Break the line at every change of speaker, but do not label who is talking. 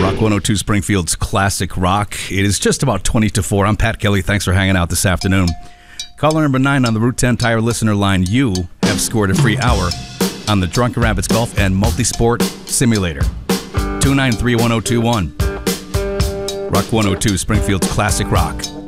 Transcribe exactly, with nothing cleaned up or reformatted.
Rock one oh two Springfield's Classic Rock. It is just about twenty to four. I'm Pat Kelly. Thanks for hanging out this afternoon. Caller number nine on the Route ten Tire listener line. You have scored a free hour on the Drunken Rabbits Golf and Multisport Simulator. two nine three, one oh two one. Rock one oh two Springfield's Classic Rock.